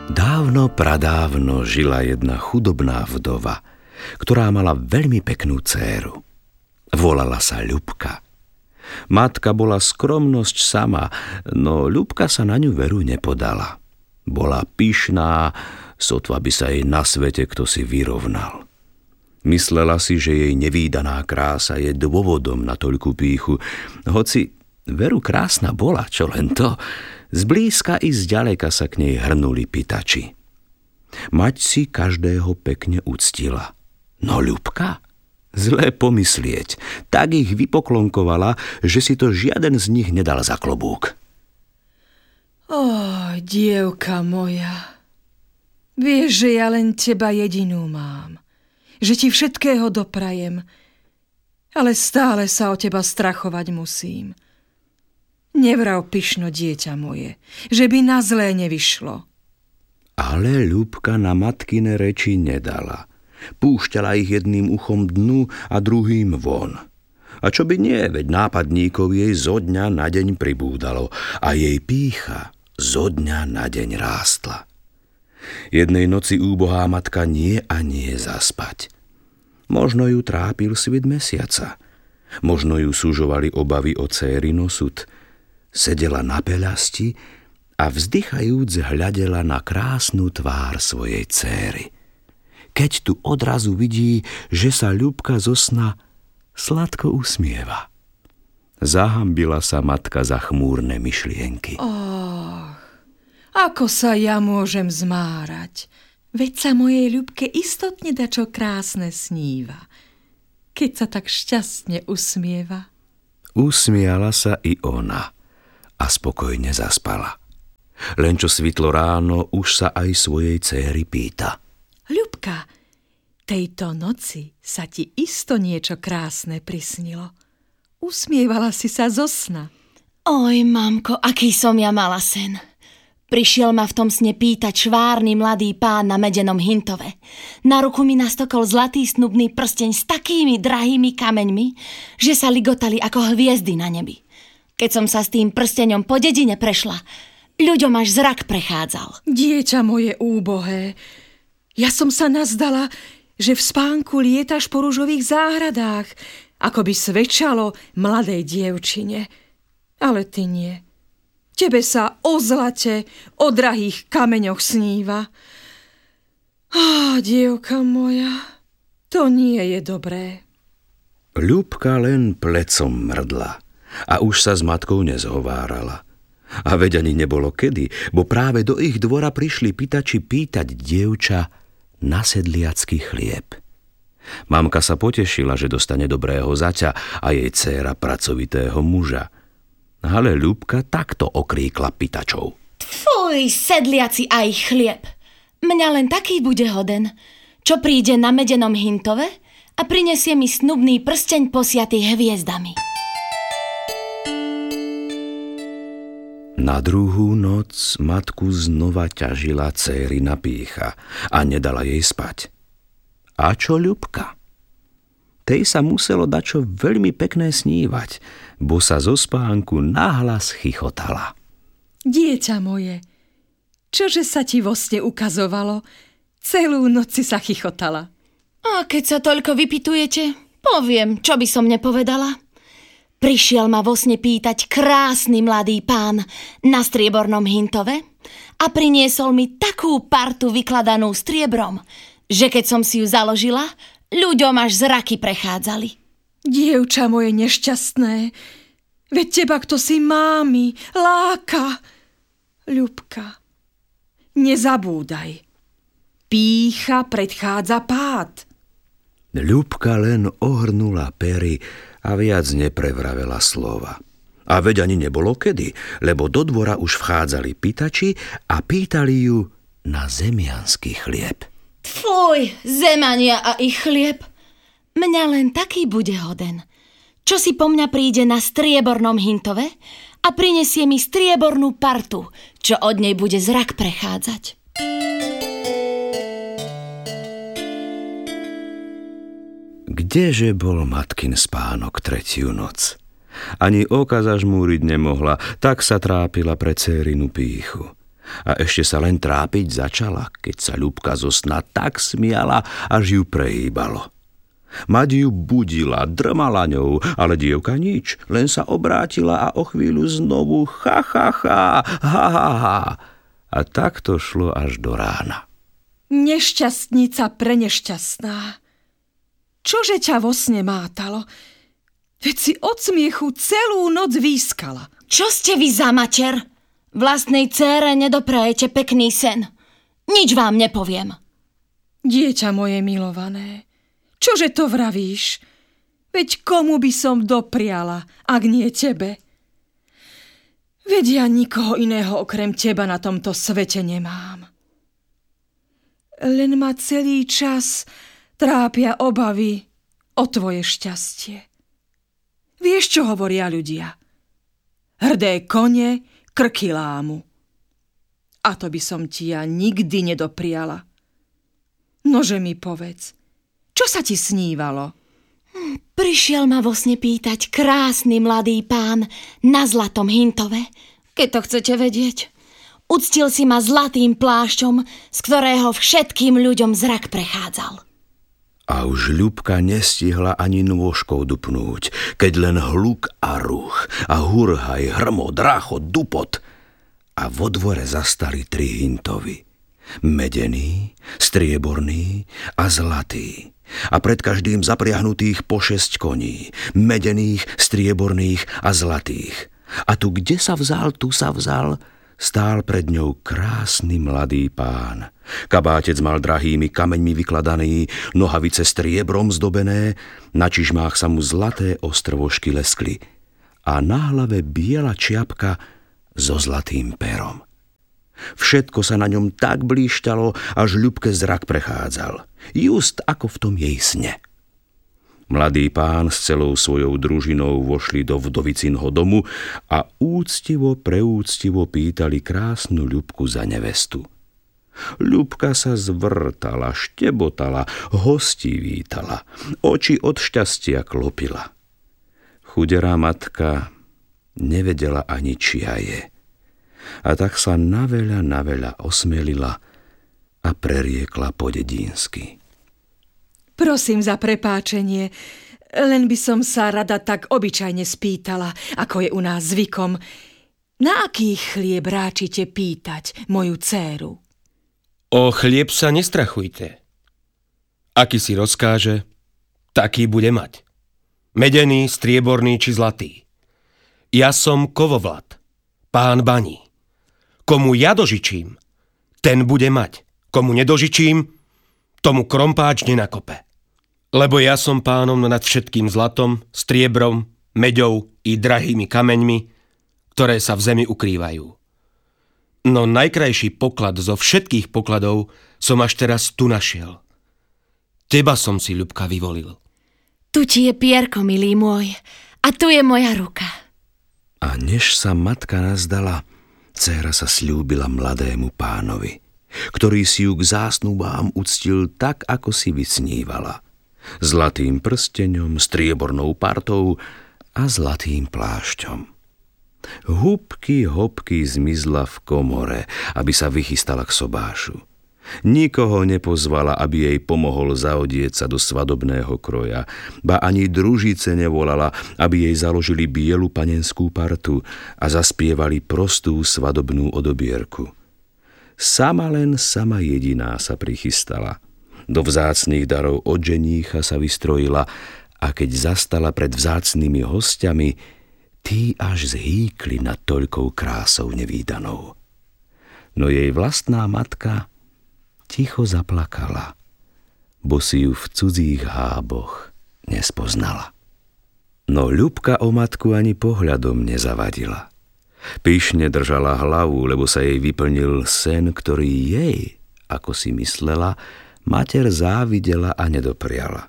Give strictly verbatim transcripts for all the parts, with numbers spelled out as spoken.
Dávno, pradávno žila jedna chudobná vdova, ktorá mala veľmi peknú dcéru. Volala sa Ľubka. Matka bola skromnosť sama, no Ľubka sa na ňu veru nepodala. Bola pyšná, sotva by sa jej na svete kto si vyrovnal. Myslela si, že jej nevídaná krása je dôvodom na toľkú pýchu, hoci veru krásna bola, čo len to. Zblízka i zďaleka sa k nej hrnuli pýtači. Mať si každého pekne uctila. No Ľubka? Zlé pomyslieť. Tak ich vypoklonkovala, že si to žiaden z nich nedal za klobúk. Ó, dievka moja, vieš, že ja len teba jedinú mám. Že ti všetkého doprajem, ale stále sa o teba strachovať musím. Nevrav pyšno, dieťa moje, že by na zlé nevyšlo. Ale Ľubka na matkine reči nedala. Púšťala ich jedným uchom dnu a druhým von. A čo by nie, veď nápadníkov jej zo dňa na deň pribúdalo a jej pýcha zo dňa na deň rástla. Jednej noci úbohá matka nie a nie zaspať. Možno ju trápil svit mesiaca, možno ju súžovali obavy o dcérin osud. Sedela na peľasti a vzdychajúc hľadela na krásnu tvár svojej dcéry. Keď tu odrazu vidí, že sa Ľubka zo sna sladko usmieva. Zahambila sa matka za chmúrne myšlienky. Och, ako sa ja môžem zmárať? Veď sa mojej Ľubke istotne dačo krásne sníva, keď sa tak šťastne usmieva. Usmiala sa i ona a spokojne zaspala. Len čo svitlo ráno, už sa aj svojej dcéry pýta. Ľubka, tejto noci sa ti isto niečo krásne prisnilo. Usmievala si sa zo sna. Oj, mamko, aký som ja mala sen. Prišiel ma v tom sne pýtať švárny mladý pán na medenom hintove. Na ruku mi nastokol zlatý snubný prsteň s takými drahými kameňmi, že sa ligotali ako hviezdy na nebi. Keď som sa s tým prsteňom po dedine prešla, ľuďom až zrak prechádzal. Dieťa moje úbohé, ja som sa nazdala, že v spánku lietaš po ružových záhradách, ako by svedčalo mladej dievčine. Ale ty nie. Tebe sa o zlate, o drahých kameňoch sníva. Á, dievka moja, to nie je dobré. Ľubka len plecom mrdla a už sa s matkou nezhovárala. A veď ani nebolo kedy, bo práve do ich dvora prišli pýtači pýtať dievča na sedliacky chlieb. Mamka sa potešila, že dostane dobrého zaťa a jej dcéra pracovitého muža. Ale Ľubka takto okríkla pýtačov. Fuj, sedliaci aj chlieb. Mňa len taký bude hoden, čo príde na medenom hintove a prinesie mi snubný prsteň posiatý hviezdami. Na druhú noc matku znova ťažila dcérina pýcha a nedala jej spať. A čo Ľubka? Tej sa muselo dačo veľmi pekné snívať, bo sa zo spánku nahlas chichotala. Dieťa moje, čože sa ti vo sne ukazovalo? Celú noc si sa chichotala. A keď sa toľko vypytujete, poviem, čo by som nepovedala. Prišiel ma vo sne pýtať krásny mladý pán na striebornom hintove a priniesol mi takú partu vykladanú striebrom, že keď som si ju založila, ľuďom až zraky prechádzali. Dievča moje nešťastné, veď teba kto si mámi, láka. Ľubka, nezabúdaj, pýcha predchádza pád. Ľubka len ohrnula pery a viac neprevravela slova. A veď ani nebolo kedy, lebo do dvora už vchádzali pýtači a pýtali ju na zemiansky chlieb. Fuj, zemania a ich chlieb. Mňa len taký bude hoden, čo si po mňa príde na striebornom hintove a prinesie mi striebornú partu, čo od nej bude zrak prechádzať. Kdeže bol matkin spánok tretiu noc? Ani oka zažmúriť nemohla, tak sa trápila pre dcérinu pýchu. A ešte sa len trápiť začala, keď sa Ľubka zo sna tak smiala, až ju prehýbalo. Mať ju budila, drmala ňou, ale dievka nič, len sa obrátila a o chvíľu znovu ha, ha, ha, ha, ha, ha. A tak to šlo až do rána. Nešťastnica prenešťastná. Čože ťa vo sne mátalo? Veď si od smiechu celú noc výskala. Čo ste vy za mater? Vlastnej dcére nedoprajete pekný sen. Nič vám nepoviem. Dieťa moje milované, čože to vravíš? Veď komu by som dopriala, ak nie tebe? Veď ja nikoho iného okrem teba na tomto svete nemám. Len ma celý čas trápia obavy o tvoje šťastie. Vieš, čo hovoria ľudia? Hrdé kone, krky lámu. A to by som ti ja nikdy nedopriala. Nože mi povedz, čo sa ti snívalo? Prišiel ma vo sne pýtať krásny mladý pán na zlatom hintove, keď to chcete vedieť. Uctil si ma zlatým plášťom, z ktorého všetkým ľuďom zrak prechádzal. A už Ľubka nestihla ani nôžkou dupnúť, keď len hluk a ruch a hurhaj, hrmo, drácho, dupot. A vo dvore zastali tri hintovy. Medený, strieborný a zlatý. A pred každým zapriahnutých po šesť koní, medených, strieborných a zlatých. A tu, kde sa vzal, tu sa vzal, stál pred ňou krásny mladý pán. Kabátec mal drahými kameňmi vykladaný, nohavice striebrom zdobené, na čižmách sa mu zlaté ostrvožky leskli a na hlave biela čiapka so zlatým perom. Všetko sa na ňom tak blíšťalo, až Ľubke zrak prechádzal, just ako v tom jej sne. Mladý pán s celou svojou družinou vošli do vdovicinho domu a úctivo, preúctivo pýtali krásnu Ľubku za nevestu. Ľubka sa zvrtala, štebotala, hostí vítala, oči od šťastia klopila. Chuderá matka nevedela ani, čia je. A tak sa naveľa, naveľa osmelila a preriekla po dedínsky. Prosím za prepáčenie, len by som sa rada tak obyčajne spýtala, ako je u nás zvykom. Na aký chlieb ráčite pýtať moju dcéru? O chlieb sa nestrachujte. Aký si rozkáže, taký bude mať. Medený, strieborný či zlatý. Ja som kovovlad, pán baní. Komu ja dožičím, ten bude mať. Komu nedožičím, tomu krompáč nenakope. Lebo ja som pánom nad všetkým zlatom, striebrom, meďou i drahými kameňmi, ktoré sa v zemi ukrývajú. No najkrajší poklad zo všetkých pokladov som až teraz tu našiel. Teba som si, Ľubka, vyvolil. Tu ti je pierko, milý môj, a tu je moja ruka. A než sa matka nazdala, dcéra sa sľúbila mladému pánovi, ktorý si ju k zásnubám uctil tak, ako si vysnívala. Zlatým prsteňom, striebornou partou a zlatým plášťom. Húbky, hopky zmizla v komore, aby sa vychystala k sobášu. Nikoho nepozvala, aby jej pomohol zaodieť sa do svadobného kroja, ba ani družice nevolala, aby jej založili bielu panenskú partu a zaspievali prostú svadobnú odobierku. Sama len sama jediná sa prichystala. Do vzácnych darov od ženícha sa vystrojila a keď zastala pred vzácnymi hostiami, tí až zhýkli nad toľkou krásou nevídanou. No jej vlastná matka ticho zaplakala, bo si ju v cudzích háboch nespoznala. No Ľubka o matku ani pohľadom nezavadila. Pyšne držala hlavu, lebo sa jej vyplnil sen, ktorý jej, ako si myslela, mater závidela a nedopriala.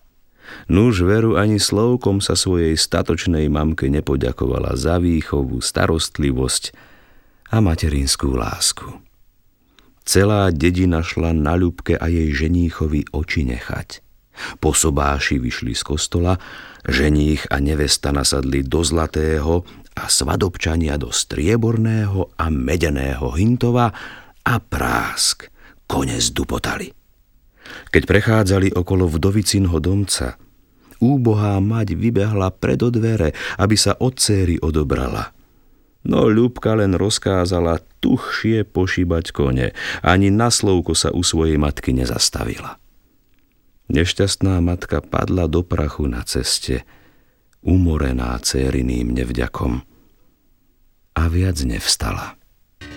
Nuž veru ani slovkom sa svojej statočnej mamke nepoďakovala za výchovu, starostlivosť a materinskú lásku. Celá dedina šla na Ľubke a jej ženíchovi oči nechať. Po sobáši vyšli z kostola, ženích a nevesta nasadli do zlatého a svadobčania do strieborného a medeného hintova a prásk kone zdupotali. Keď prechádzali okolo vdovicinho domca, úbohá mať vybehla pred dvere, aby sa od céry odobrala. No Ľubka len rozkázala tuhšie pošíbať kone, ani na slovko sa u svojej matky nezastavila. Nešťastná matka padla do prachu na ceste, umorená cériným nevďakom, a viac nevstala.